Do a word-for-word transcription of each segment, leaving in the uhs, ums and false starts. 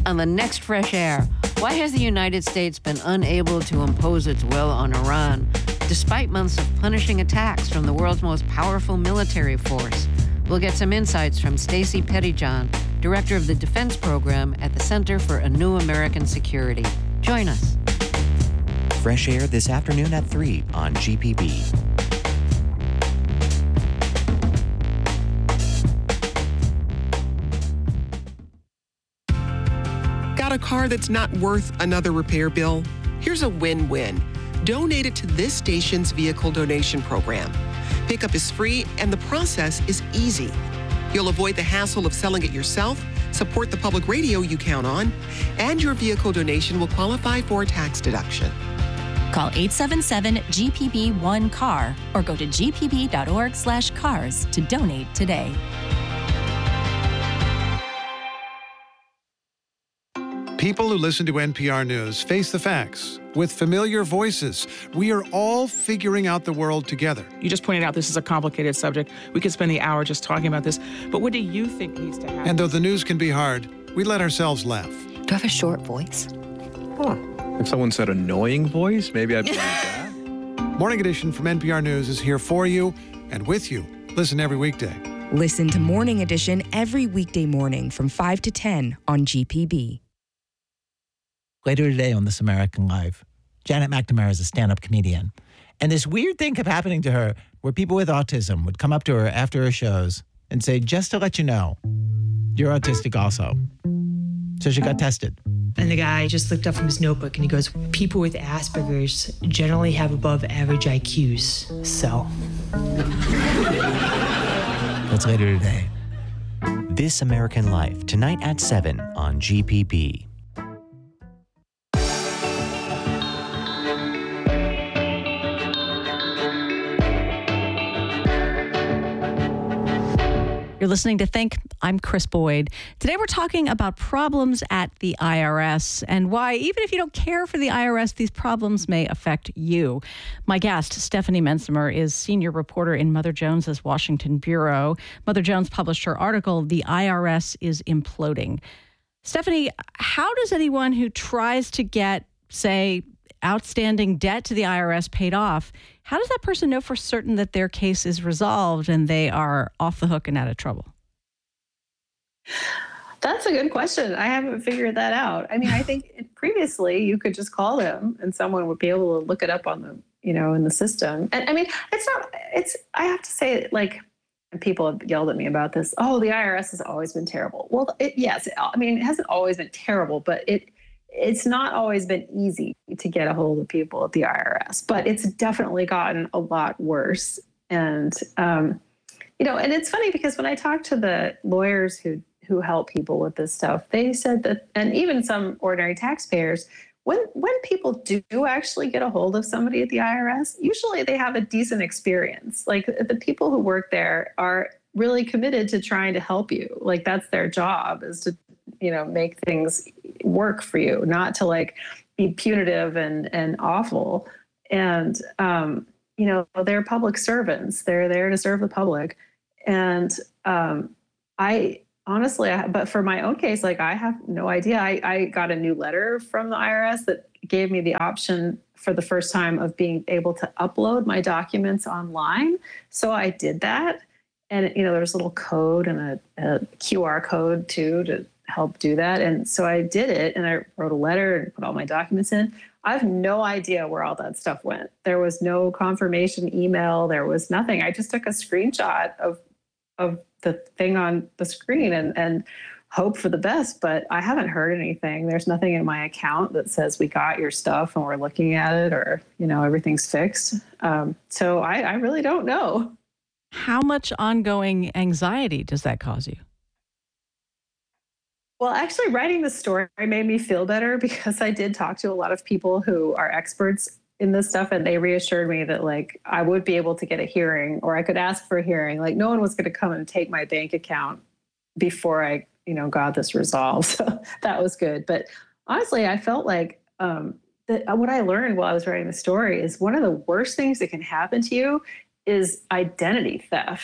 On the next Fresh Air, why has the United States been unable to impose its will on Iran, despite months of punishing attacks from the world's most powerful military force? We'll get some insights from Stacey Pettyjohn, director of the Defense Program at the Center for a New American Security. Join us. Fresh Air this afternoon at three on G P B. Got a car that's not worth another repair bill? Here's a win-win. Donate it to this station's vehicle donation program. Pickup is free and the process is easy. You'll avoid the hassle of selling it yourself, support the public radio you count on, and your vehicle donation will qualify for a tax deduction. Call eight seven seven G P B one C A R or go to g p b dot org slash cars to donate today. People who listen to N P R News face the facts with familiar voices. We are all figuring out the world together. You just pointed out this is a complicated subject. We could spend the hour just talking about this. But what do you think needs to happen? And though the news can be hard, we let ourselves laugh. Do I have a short voice? Huh. If someone said annoying voice, maybe I'd believe that. Morning Edition from N P R News is here for you and with you. Listen every weekday. Listen to Morning Edition every weekday morning from five to ten on G P B. Later today on This American Life, Janet McNamara is a stand-up comedian. And this weird thing kept happening to her where people with autism would come up to her after her shows and say, just to let you know, you're autistic also. So she got tested. And the guy just looked up from his notebook and he goes, people with Asperger's generally have above average I Qs, so. That's later today. This American Life, tonight at seven on G P B. You're listening to Think. I'm Chris Boyd. Today we're talking about problems at the I R S and why, even if you don't care for the I R S, these problems may affect you. My guest, Stephanie Mensimer, is senior reporter in Mother Jones's Washington Bureau. Mother Jones published her article, The I R S is Imploding. Stephanie, how does anyone who tries to get, say, outstanding debt to the I R S paid off, how does that person know for certain that their case is resolved and they are off the hook and out of trouble? That's a good question. I haven't figured that out. I mean, I think previously you could just call them and someone would be able to look it up on the, you know, in the system. And I mean, it's not, it's, I have to say, like, and people have yelled at me about this. Oh, the I R S has always been terrible. Well, it, yes, I mean, it hasn't always been terrible, but it, it's not always been easy to get a hold of people at the I R S, but it's definitely gotten a lot worse. And, um, you know, and it's funny because when I talk to the lawyers who, who help people with this stuff, they said that, and even some ordinary taxpayers, when, when people do actually get a hold of somebody at the I R S, usually they have a decent experience. Like the people who work there are really committed to trying to help you. Like that's their job, is to, you know, make things work for you, not to like be punitive and, and awful. And, um, you know, they're public servants. They're there to serve the public. And um, I honestly, I, but for my own case, like I have no idea. I, I got a new letter from the I R S that gave me the option for the first time of being able to upload my documents online. So I did that. And, you know, there's a little code and a, a Q R code too to help do that. And so I did it and I wrote a letter and put all my documents in. I have no idea where all that stuff went. There was no confirmation email. There was nothing. I just took a screenshot of of the thing on the screen and, and hope for the best, but I haven't heard anything. There's nothing in my account that says we got your stuff and we're looking at it or, you know, everything's fixed. Um, so I, I really don't know. How much ongoing anxiety does that cause you? Well, actually writing the story made me feel better because I did talk to a lot of people who are experts in this stuff, and they reassured me that like I would be able to get a hearing or I could ask for a hearing. Like no one was going to come and take my bank account before I, you know, got this resolved. So that was good. But honestly, I felt like um, that what I learned while I was writing the story is one of the worst things that can happen to you is identity theft.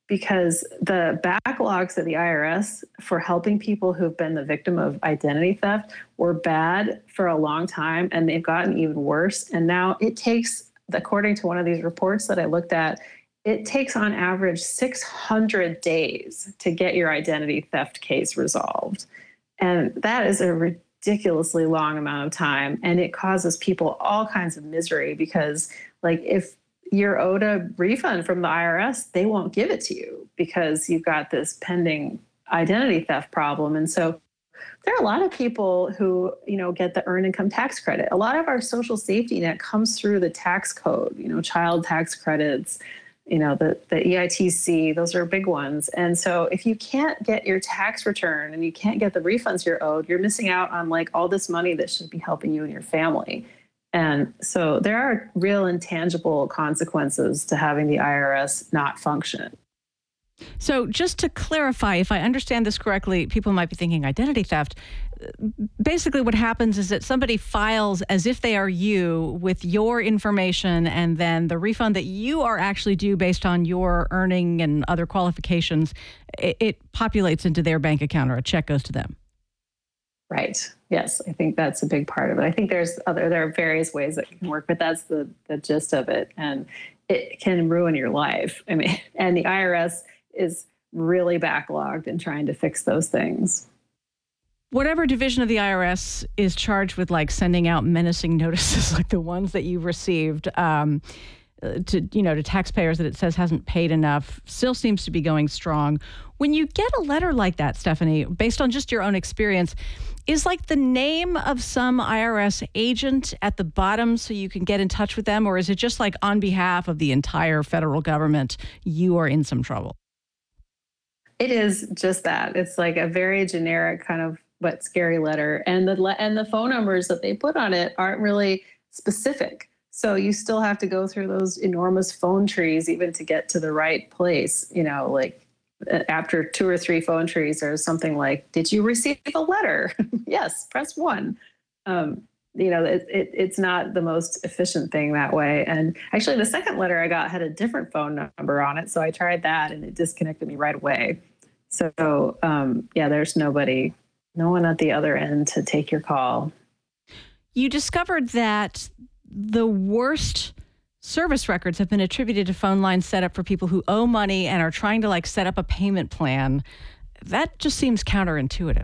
because the backlogs at the I R S for helping people who've been the victim of identity theft were bad for a long time, and they've gotten even worse. And now it takes, according to one of these reports that I looked at, it takes on average six hundred days to get your identity theft case resolved. And that is a ridiculously long amount of time. And it causes people all kinds of misery because, like, if you're owed a refund from the I R S, they won't give it to you because you've got this pending identity theft problem. And so there are a lot of people who, you know, get the earned income tax credit. A lot of our social safety net comes through the tax code, you know, child tax credits, you know, the, the E I T C, those are big ones. And so if you can't get your tax return and you can't get the refunds you're owed, you're missing out on like all this money that should be helping you and your family. And so there are real intangible consequences to having the I R S not function. So just to clarify, if I understand this correctly, people might be thinking identity theft. Basically what happens is that somebody files as if they are you with your information, and then the refund that you are actually due based on your earning and other qualifications, it, it populates into their bank account or a check goes to them. Right. Yes, I think that's a big part of it. I think there's other, there are various ways that can work, but that's the, the gist of it. And it can ruin your life. I mean, and the I R S is really backlogged in trying to fix those things. Whatever division of the I R S is charged with like sending out menacing notices like the ones that you've received um, to, you know, to taxpayers that it says hasn't paid enough, still seems to be going strong. When you get a letter like that, Stephanie, based on just your own experience, is like the name of some I R S agent at the bottom so you can get in touch with them? Or is it just like on behalf of the entire federal government, you are in some trouble? It is just that. It's like a very generic kind of but scary letter. And the le- and the phone numbers that they put on it aren't really specific. So you still have to go through those enormous phone trees even to get to the right place. You know, like after two or three phone trees, there's something like, did you receive a letter? Yes, press one. Um, you know, it, it, it's not the most efficient thing that way. And actually the second letter I got had a different phone number on it. So I tried that and it disconnected me right away. So um, yeah, there's nobody, no one at the other end to take your call. You discovered that the worst service records have been attributed to phone lines set up for people who owe money and are trying to like set up a payment plan. That just seems counterintuitive.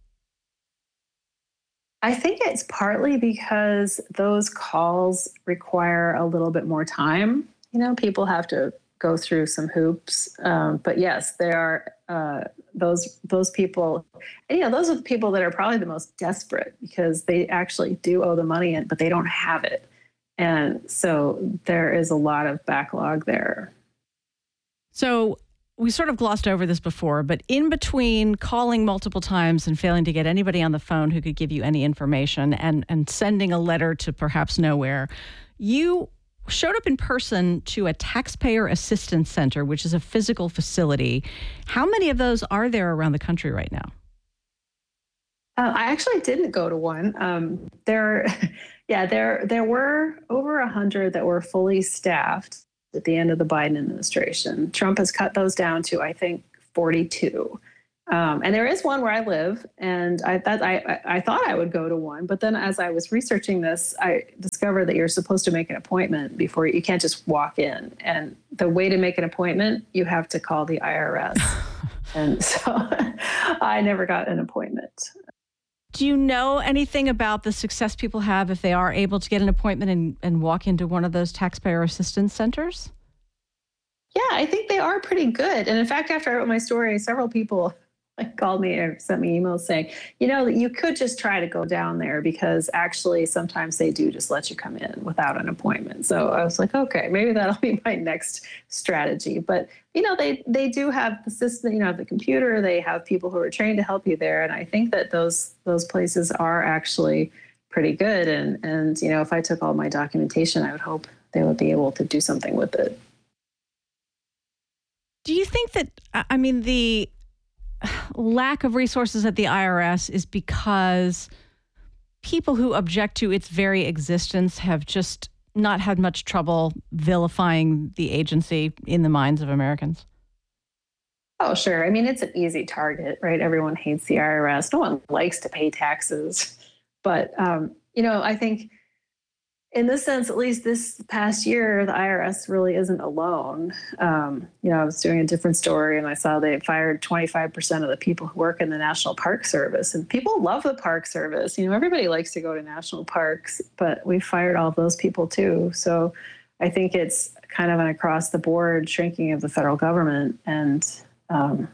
I think it's partly because those calls require a little bit more time. You know, people have to go through some hoops. Um, but yes, there are uh, those those people, and, you know, those are the people that are probably the most desperate because they actually do owe the money in, but they don't have it. And so there is a lot of backlog there. So we sort of glossed over this before, but in between calling multiple times and failing to get anybody on the phone who could give you any information and, and sending a letter to perhaps nowhere, you showed up in person to a taxpayer assistance center, which is a physical facility. How many of those are there around the country right now? Uh, I actually didn't go to one. Um, there, yeah, there there were over a hundred that were fully staffed at the end of the Biden administration. Trump has cut those down to, I think, forty-two. Um, and there is one where I live, and I, that, I I thought I would go to one, but then as I was researching this, I discovered that you're supposed to make an appointment before you can't just walk in. And the way to make an appointment, you have to call the I R S. And so I never got an appointment. Do you know anything about the success people have if they are able to get an appointment and, and walk into one of those taxpayer assistance centers? Yeah, I think they are pretty good. And in fact, after I wrote my story, several people like called me or sent me emails saying, you know, you could just try to go down there because actually sometimes they do just let you come in without an appointment. So I was like, okay, maybe that'll be my next strategy. But, you know, they, they do have the system, you know, the computer, they have people who are trained to help you there. And I think that those, those places are actually pretty good. And, and, you know, if I took all my documentation, I would hope they would be able to do something with it. Do you think that, I mean, the lack of resources at the I R S is because people who object to its very existence have just not had much trouble vilifying the agency in the minds of Americans? Oh, sure. I mean, it's an easy target, right? Everyone hates the I R S. No one likes to pay taxes. But, um, you know, I think in this sense, at least this past year, the I R S really isn't alone. Um, you know, I was doing a different story and I saw they fired twenty-five percent of the people who work in the National Park Service. And people love the Park Service. You know, everybody likes to go to national parks, but we fired all of those people too. So I think it's kind of an across the board shrinking of the federal government. And um,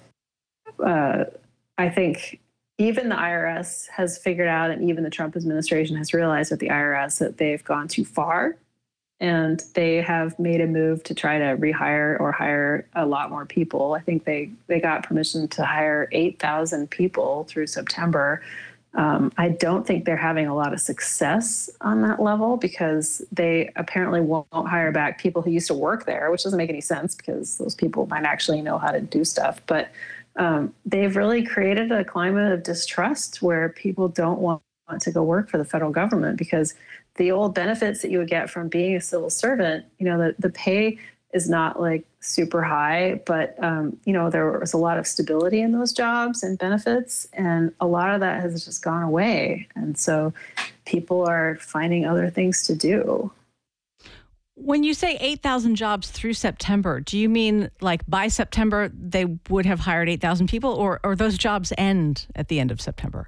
uh, I think even the I R S has figured out, and even the Trump administration has realized with the I R S that they've gone too far, and they have made a move to try to rehire or hire a lot more people. I think they, they got permission to hire eight thousand people through September. Um, I don't think they're having a lot of success on that level because they apparently won't hire back people who used to work there, which doesn't make any sense because those people might actually know how to do stuff. But um, they've really created a climate of distrust where people don't want, want to go work for the federal government because the old benefits that you would get from being a civil servant, you know, the, the pay is not like super high, but, um, you know, there was a lot of stability in those jobs and benefits, and a lot of that has just gone away. And so people are finding other things to do. When you say eight thousand jobs through September, do you mean like by September they would have hired eight thousand people, or, or those jobs end at the end of September?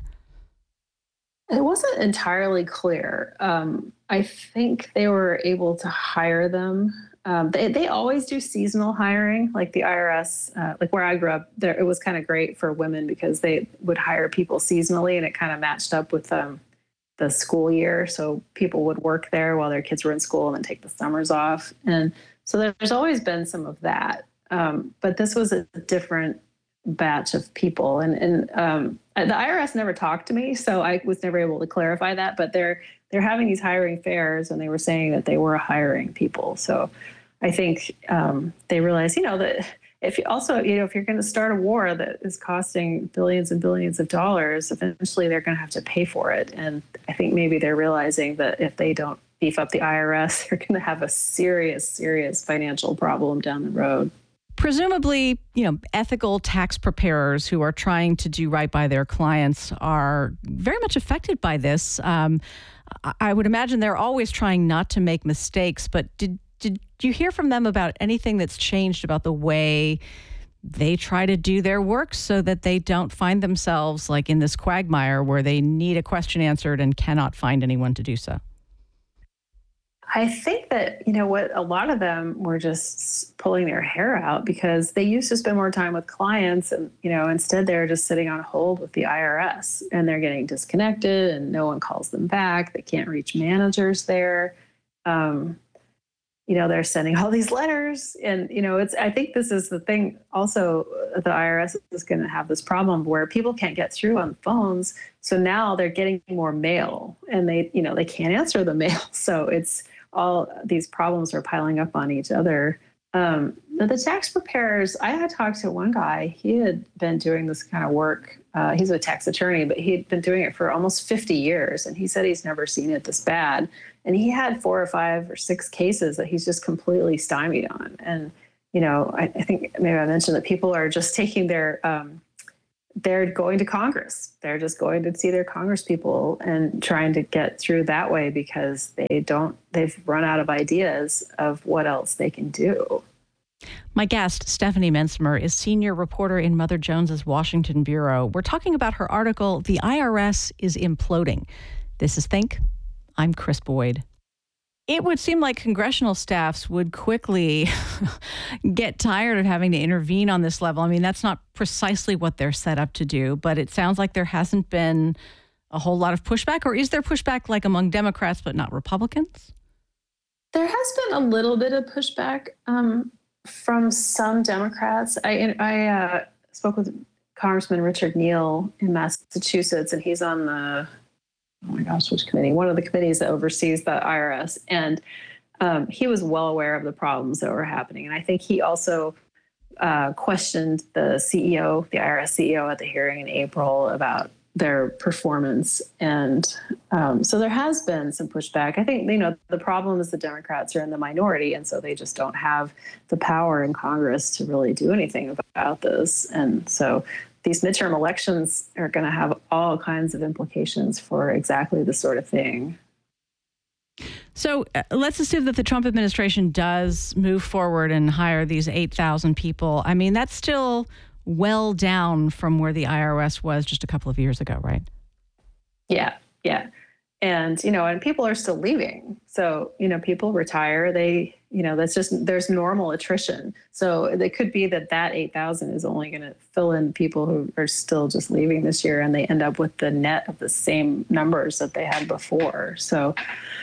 It wasn't entirely clear. Um, I think they were able to hire them. Um, they, they always do seasonal hiring, like the I R S, uh, like where I grew up, there, it was kind of great for women because they would hire people seasonally, and it kind of matched up with um, the school year. So people would work there while their kids were in school and then take the summers off. And so there's always been some of that. Um, but this was a different batch of people. And, and um, the I R S never talked to me, so I was never able to clarify that. But they're they're having these hiring fairs, and they were saying that they were hiring people. So I think um, they realized, you know, that if you also, you know, if you're going to start a war that is costing billions and billions of dollars, eventually they're going to have to pay for it. And I think maybe they're realizing that if they don't beef up the I R S, they're going to have a serious, serious financial problem down the road. Presumably, you know, ethical tax preparers who are trying to do right by their clients are very much affected by this. Um, I would imagine they're always trying not to make mistakes, but did did you hear from them about anything that's changed about the way they try to do their work so that they don't find themselves like in this quagmire where they need a question answered and cannot find anyone to do so? I think that, you know what, a lot of them were just pulling their hair out because they used to spend more time with clients, and, you know, instead they're just sitting on hold with the I R S, and they're getting disconnected and no one calls them back. They can't reach managers there. Um, you know, they're sending all these letters, and, you know, it's, I think this is the thing also, the I R S is going to have this problem where people can't get through on phones. So now they're getting more mail, and they, you know, they can't answer the mail. So it's, all these problems are piling up on each other. Um, the tax preparers, I had talked to one guy, he had been doing this kind of work. Uh, he's a tax attorney, but he'd been doing it for almost fifty years. And he said he's never seen it this bad. And he had four or five or six cases that he's just completely stymied on. And, you know, I, I think maybe I mentioned that people are just taking their, um, they're going to Congress. They're just going to see their Congress people and trying to get through that way because they don't, they've run out of ideas of what else they can do. My guest, Stephanie Mensmer, is senior reporter in Mother Jones's Washington bureau. We're talking about her article, The I R S is Imploding. This is Think. I'm Chris Boyd. It would seem like congressional staffs would quickly get tired of having to intervene on this level. I mean, that's not precisely what they're set up to do, but it sounds like there hasn't been a whole lot of pushback. Or is there pushback like among Democrats but not Republicans? There has been a little bit of pushback um, from some Democrats. I, I uh, spoke with Congressman Richard Neal in Massachusetts, and he's on the oh my gosh, which committee? One of the committees that oversees the I R S. And um, he was well aware of the problems that were happening. And I think he also uh, questioned the C E O, the I R S C E O at the hearing in April about their performance. And Um, so there has been some pushback. I think, you know, the problem is the Democrats are in the minority, and so they just don't have the power in Congress to really do anything about this. And so these midterm elections are going to have all kinds of implications for exactly the sort of thing. So uh, let's assume that the Trump administration does move forward and hire these eight thousand people. I mean, that's still well down from where the I R S was just a couple of years ago, right? Yeah, yeah. And, you know, and people are still leaving. So, you know, people retire, they, you know, that's just, there's normal attrition. So it could be that that eight thousand is only going to fill in people who are still just leaving this year, and they end up with the net of the same numbers that they had before. So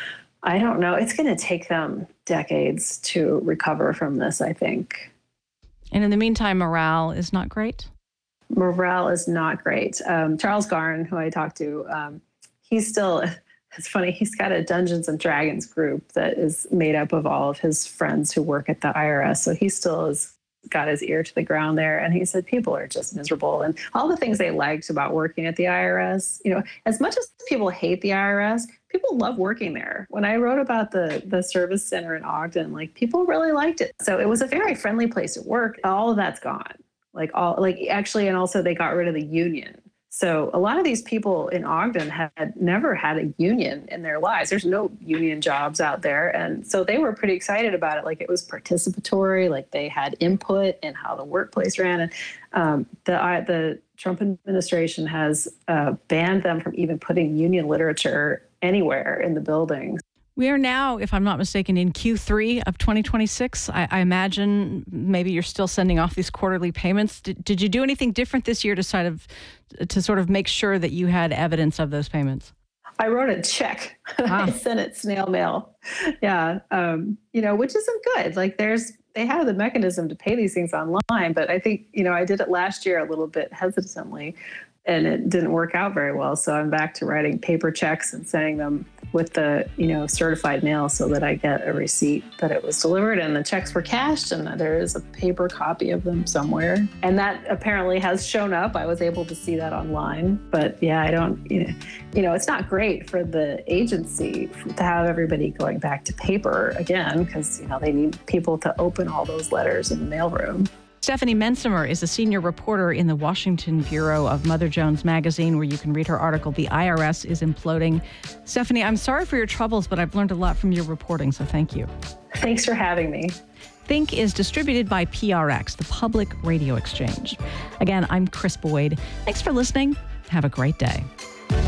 I don't know. It's going to take them decades to recover from this, I think. And in the meantime, morale is not great? Morale is not great. Um, Charles Garn, who I talked to, um, he's still, it's funny, he's got a Dungeons and Dragons group that is made up of all of his friends who work at the I R S. So he still has got his ear to the ground there. And he said, people are just miserable. And all the things they liked about working at the I R S, you know, as much as people hate the I R S, people love working there. When I wrote about the the service center in Ogden, like, people really liked it. So it was a very friendly place to work. All of that's gone. Like all, like actually, and also they got rid of the union. So a lot of these people in Ogden had never had a union in their lives. There's no union jobs out there. And so they were pretty excited about it. Like, it was participatory, like they had input in how the workplace ran. And um, the, I, the Trump administration has uh, banned them from even putting union literature anywhere in the buildings. We are now, if I'm not mistaken, in Q three of twenty twenty-six. I, I imagine maybe you're still sending off these quarterly payments. Did, did you do anything different this year to sort of to sort of make sure that you had evidence of those payments? I wrote a check. Ah. I sent it snail mail. Yeah, um, you know, which isn't good. Like, there's they have the mechanism to pay these things online, but I think, you know, I did it last year a little bit hesitantly, and it didn't work out very well. So I'm back to writing paper checks and sending them with the, you know, certified mail so that I get a receipt that it was delivered and the checks were cashed and that there is a paper copy of them somewhere. And that apparently has shown up. I was able to see that online. But yeah, I don't, you know, you know, it's not great for the agency to have everybody going back to paper again, because, you know, they need people to open all those letters in the mailroom. Stephanie Mensimer is a senior reporter in the Washington Bureau of Mother Jones Magazine, where you can read her article, The I R S is Imploding. Stephanie, I'm sorry for your troubles, but I've learned a lot from your reporting, so thank you. Thanks for having me. Think is distributed by P R X, the Public Radio Exchange. Again, I'm Chris Boyd. Thanks for listening. Have a great day.